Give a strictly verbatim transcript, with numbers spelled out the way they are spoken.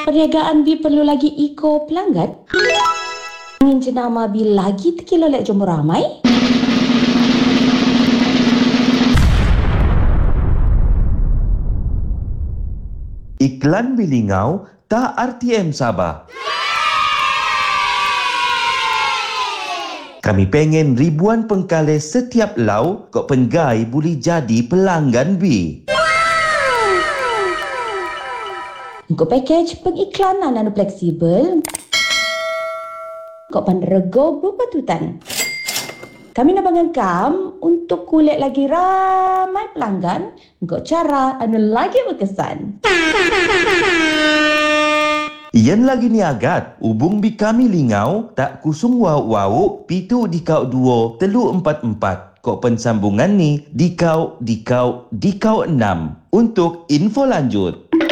Perniagaan B perlu lagi eco pelanggan? Ingin jenama B lagi terkilap oleh jumpa ramai? Iklan bilingau tak R T M Sabah. Kami pengen ribuan pengkale setiap lau kok penggai boleh jadi pelanggan B. Untuk package pengiklanan anu fleksibel, kok panrego berpatutan. Kami nak bangangkam untuk kulit lagi ramai pelanggan, untuk cara anu lagi berkesan. Iyan lagi ni agat, hubung bi kami lingau tak kusung wau-wau pitu dikau dua telu empat empat. Kok pensambungan ni dikau dikau dikau enam. Untuk info lanjut.